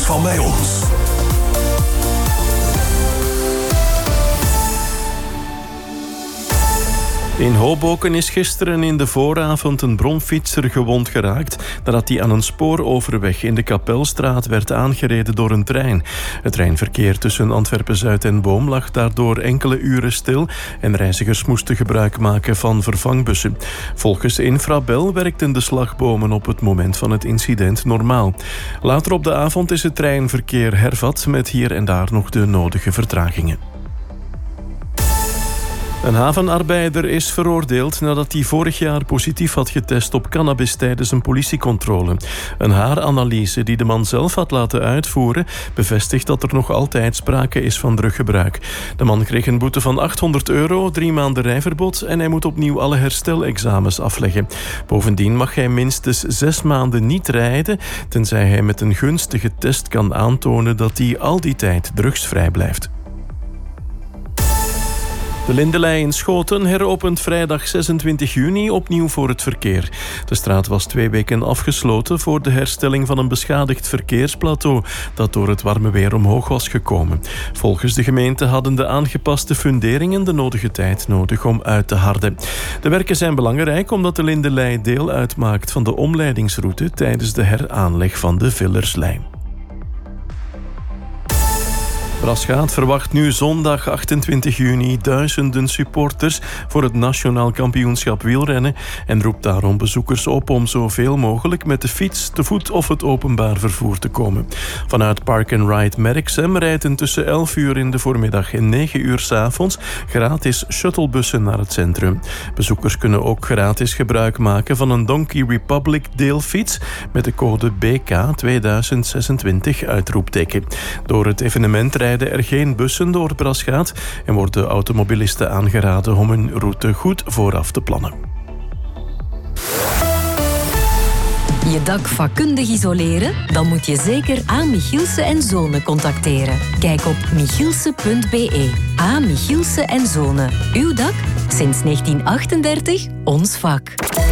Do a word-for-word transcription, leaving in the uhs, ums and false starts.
van bij ons. In Hoboken is gisteren in de vooravond een bromfietser gewond geraakt nadat hij aan een spooroverweg in de Kapelstraat werd aangereden door een trein. Het treinverkeer tussen Antwerpen-Zuid en Boom lag daardoor enkele uren stil en reizigers moesten gebruik maken van vervangbussen. Volgens Infrabel werkten de slagbomen op het moment van het incident normaal. Later op de avond is het treinverkeer hervat met hier en daar nog de nodige vertragingen. Een havenarbeider is veroordeeld nadat hij vorig jaar positief had getest op cannabis tijdens een politiecontrole. Een haaranalyse die de man zelf had laten uitvoeren bevestigt dat er nog altijd sprake is van druggebruik. De man kreeg een boete van achthonderd euro, drie maanden rijverbod en hij moet opnieuw alle herstelexamens afleggen. Bovendien mag hij minstens zes maanden niet rijden, tenzij hij met een gunstige test kan aantonen dat hij al die tijd drugsvrij blijft. De Lindelei in Schoten heropent vrijdag zesentwintig juni opnieuw voor het verkeer. De straat was twee weken afgesloten voor de herstelling van een beschadigd verkeersplateau dat door het warme weer omhoog was gekomen. Volgens de gemeente hadden de aangepaste funderingen de nodige tijd nodig om uit te harden. De werken zijn belangrijk omdat de Lindelei deel uitmaakt van de omleidingsroute tijdens de heraanleg van de Villerslijn. Braschaat verwacht nu zondag achtentwintig juni duizenden supporters voor het nationaal kampioenschap wielrennen en roept daarom bezoekers op om zoveel mogelijk met de fiets, te voet of het openbaar vervoer te komen. Vanuit Park and Ride Merksem rijden tussen elf uur in de voormiddag en negen uur 's avonds gratis shuttlebussen naar het centrum. Bezoekers kunnen ook gratis gebruik maken van een Donkey Republic deelfiets met de code B K tweeduizend zesentwintig uitroepteken. Door het evenement rijden er geen bussen door Braschaat en worden automobilisten aangeraden om hun route goed vooraf te plannen. Je dak vakkundig isoleren? Dan moet je zeker A. Michielsen en Zonen contacteren. Kijk op michielsen punt b e. A. Michielsen en Zonen. Uw dak? Sinds negentien achtendertig ons vak.